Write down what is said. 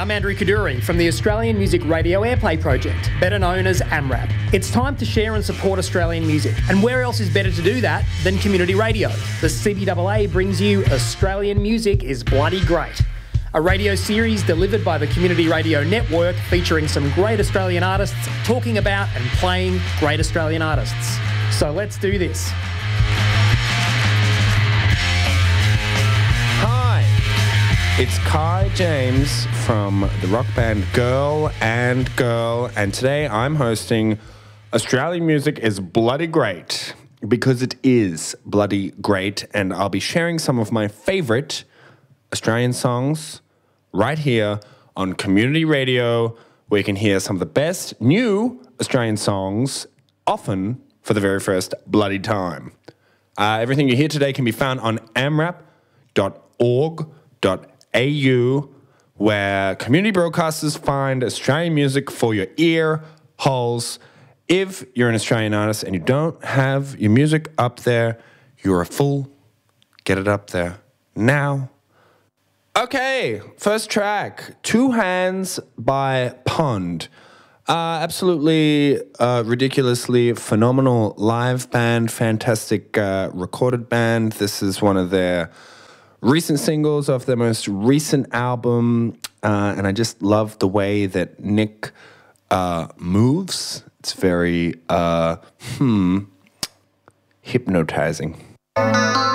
I'm Andrew Kaduri from the Australian Music Radio Airplay Project, better known as AMRAP. It's time to share and support Australian music, and where else is better to do that than community radio? The CBAA brings you Australian Music is Bloody Great, a radio series delivered by the Community Radio Network featuring some great Australian artists talking about and playing great Australian artists. So let's do this. It's Kai James from the rock band Girl and Girl, and today I'm hosting Australian Music is Bloody Great, because it is bloody great, and I'll be sharing some of my favourite Australian songs right here on Community Radio, where you can hear some of the best new Australian songs, often for the very first bloody time. Everything you hear today can be found on amrap.org.au, where community broadcasters find Australian music for your ear holes. If you're an Australian artist and you don't have your music up there, you're a fool. Get it up there now. Okay, first track, Two Hands by Pond. Absolutely ridiculously phenomenal live band, fantastic recorded band. This is one of their recent singles of their most recent album, and I just love the way that Nick moves. It's very hypnotizing.